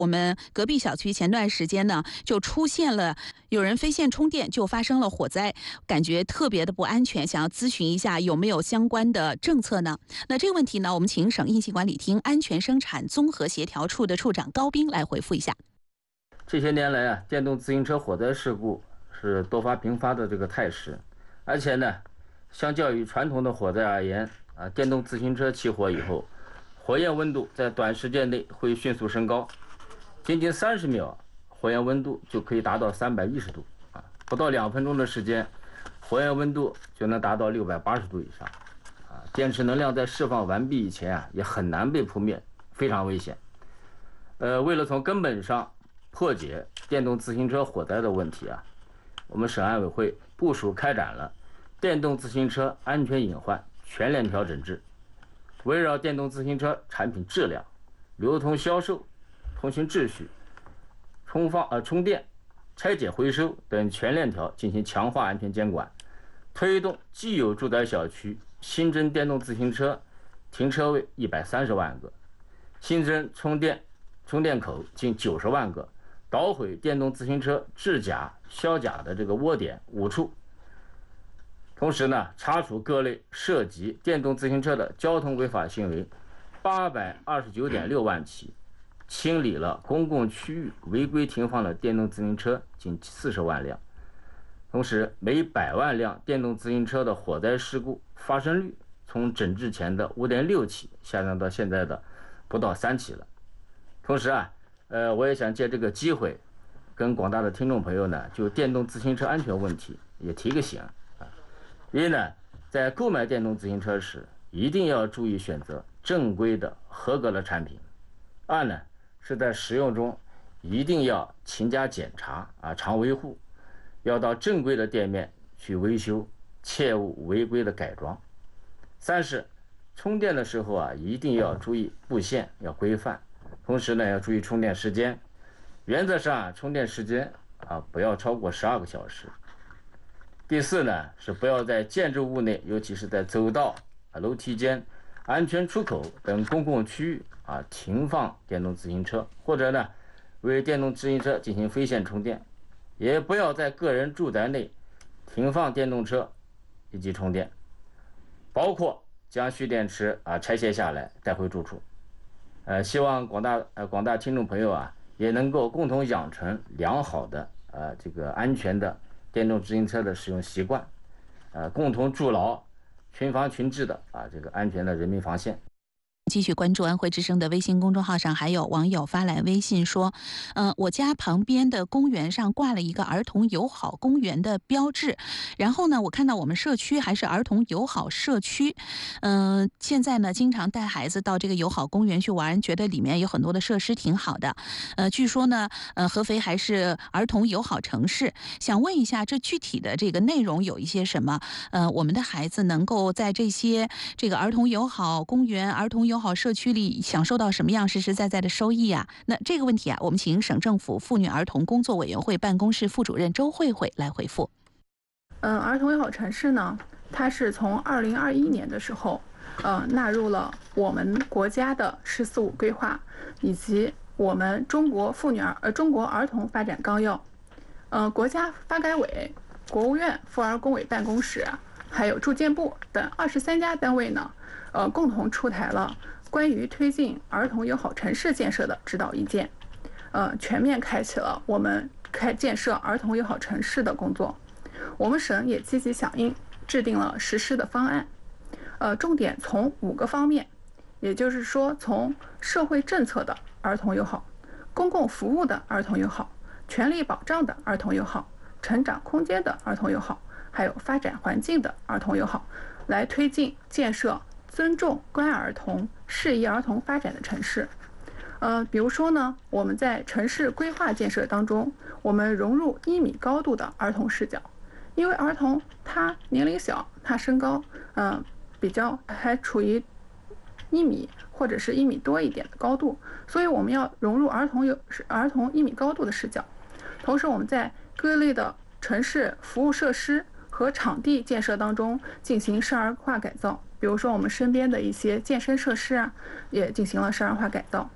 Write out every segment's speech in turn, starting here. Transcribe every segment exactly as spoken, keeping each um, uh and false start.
我们隔壁小区前段时间呢，就出现了有人非线充电就发生了火灾，感觉特别的不安全，想要咨询一下有没有相关的政策呢？那这个问题呢，我们请省应急管理厅安全生产综合协调处的处长高斌来回复一下。 这些年来啊，电动自行车火灾事故是多发频发的这个态势，而且呢，相较于传统的火灾而言啊，电动自行车起火以后，火焰温度在短时间内会迅速升高，仅仅三十秒，火焰温度就可以达到三百一十度啊！不到两分钟的时间，火焰温度就能达到六百八十度以上啊！电池能量在释放完毕以前啊，也很难被扑灭，非常危险。呃，为了从根本上破解电动自行车火灾的问题啊，我们省安委会部署开展了电动自行车安全隐患全链条整治。围绕电动自行车产品质量、流通销售、通行秩序、充放呃充电、拆解回收等全链条进行强化安全监管，推动既有住宅小区新增电动自行车停车位一百三十万个，新增充电充电口近九十万个，捣毁电动自行车制假销假的这个窝点五处。同时呢，查处各类涉及电动自行车的交通违法行为八百二十九点六万起，清理了公共区域违规停放的电动自行车近四十万辆。同时，每百万辆电动自行车的火灾事故发生率从整治前的五点六起下降到现在的不到三起了。同时啊，呃，我也想借这个机会，跟广大的听众朋友呢，就电动自行车安全问题也提个醒。一呢，在购买电动自行车时，一定要注意选择正规的、合格的产品。二呢，是在使用中一定要勤加检查啊，常维护，要到正规的店面去维修，切勿违规的改装。三是充电的时候啊，一定要注意布线要规范，同时呢，要注意充电时间。原则上啊，充电时间啊不要超过十二个小时。第四呢，是不要在建筑物内，尤其是在走道、啊楼梯间、安全出口等公共区域啊停放电动自行车，或者呢为电动自行车进行非线充电，也不要在个人住宅内停放电动车以及充电，包括将蓄电池啊拆卸下来带回住处。呃，希望广大呃广大听众朋友啊，也能够共同养成良好的呃这个安全的电动自行车的使用习惯，呃，共同筑牢群防群治的啊这个安全的人民防线。 继续关注安徽之声的微信公众号上，还有网友发来微信说，呃，我家旁边的公园上挂了一个儿童友好公园的标志，然后呢，我看到我们社区还是儿童友好社区，嗯、呃，现在呢，经常带孩子到这个友好公园去玩，觉得里面有很多的设施挺好的，呃，据说呢，呃，合肥还是儿童友好城市，想问一下，这具体的这个内容有一些什么？呃，我们的孩子能够在这些这个儿童友好公园、儿童友好社区里享受到什么样实实在在的收益啊？那这个问题啊，我们请省政府妇女儿童工作委员会办公室副主任周慧慧来回复。 嗯，儿童友好城市呢，它是从二零二一年的时候，呃，纳入了我们国家的“十四五”规划，以及我们中国妇女儿呃中国儿童发展纲要，呃，国家发改委、国务院妇儿工委办公室，还有住建部等二十三家单位呢，呃，共同出台了关于推进儿童友好城市建设的指导意见，呃，全面开启了我们开建设儿童友好城市的工作。我们省也积极响应，制定了实施的方案，呃，重点从五个方面，也就是说，从社会政策的儿童友好、公共服务的儿童友好、权利保障的儿童友好、成长空间的儿童友好，还有发展环境的儿童友好，来推进建设尊重关爱儿童、适宜儿童发展的城市。呃，比如说呢，我们在城市规划建设当中，我们融入一米高度的儿童视角，因为儿童他年龄小，他身高嗯、呃、比较还处于一米或者是一米多一点的高度，所以我们要融入儿童有儿童一米高度的视角。同时，我们在各类的城市服务设施和场地建设当中进行少儿化改造，比如说我们身边的一些健身设施啊，也进行了少儿化改造。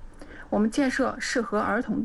我们建设适合儿童的